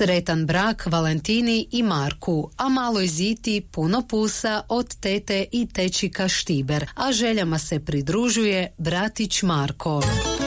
Sretan brak Valentini i Marku, a maloj Ziti puno pusa od tete i tečika Štiber, a željama se pridružuje bratić Marko.